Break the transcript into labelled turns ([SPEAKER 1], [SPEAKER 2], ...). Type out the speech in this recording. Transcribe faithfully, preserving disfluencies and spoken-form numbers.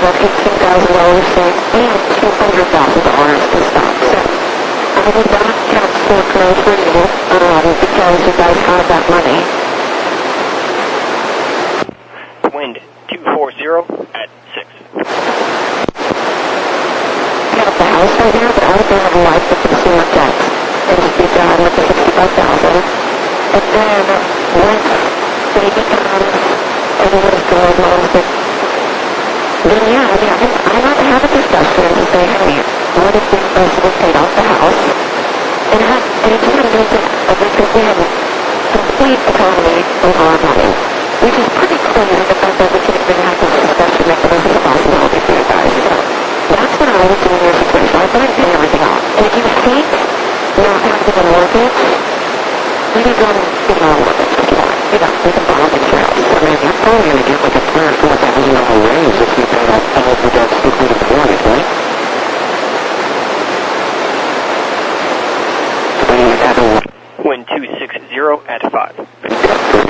[SPEAKER 1] about fifteen thousand dollars saved and two hundred thousand dollars to stop. So I would not count Scarecrow for you um, because you guys have that money.
[SPEAKER 2] Wind two forty at six.
[SPEAKER 1] I have the house right here, but I would have like the consumer tax and just be done with the sixty-five thousand dollars. And then once baby comes, everyone's good, mom's good. Then yeah, I mean, I, I want to have a discussion and say, hey, what if we basically paid off the house? And, have, and again, there's a, because we have complete autonomy over our money, which is pretty clear in the fact that we can even have this discussion that there is a possibility for you guys. So that's what I would do in your situation. I wouldn't pay everything off. And if you hate not having a mortgage, maybe go and get a mortgage if you want. You know, we can borrow against your house. I mean, you're probably going to get like a three or four thousand dollar raise if you paid off all of the debts, including the mortgage, right?
[SPEAKER 2] Wind two sixty at five.